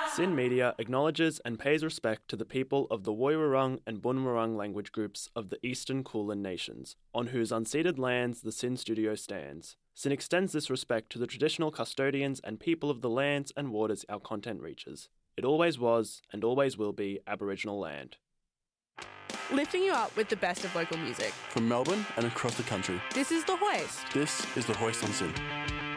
SYN Media acknowledges and pays respect to the people of the Woiwurrung and Bunurong language groups of the Eastern Kulin Nations, on whose unceded lands the SYN studio stands. SYN extends this respect to the traditional custodians and people of the lands and waters our content reaches. It always was and always will be Aboriginal land. Lifting you up with the best of local music. From Melbourne and across the country. This is The Hoist. This is The Hoist on SYN.